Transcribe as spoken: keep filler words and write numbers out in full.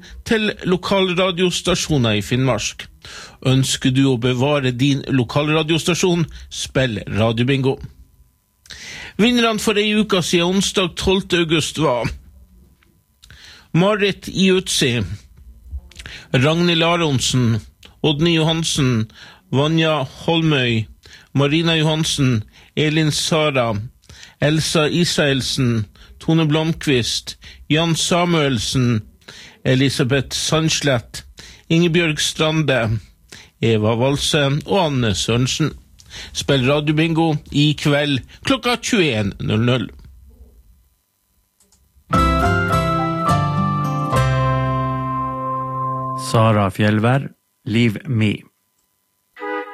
til lokalradiostasjoner i Finnmark. Ønsker du å bevare din lokalradiostasjon, spill radiobingo. Vinnerne for ei uka siden onsdag tolvte august var Marit i Utsi, Ragnhild Aronsen, Odni Johansen, Vanja Holmøy, Marina Johansen, Elin Sara, Elsa Israelsen, Tone Blomqvist, Jan Samuelsen, Elisabeth Sandslett, Ingebjørg Strande, Eva Valse og Anne Sørensen. Spill radiobingo i kveld klokka tjueen null null. Sara Fjellvær, Leave Me.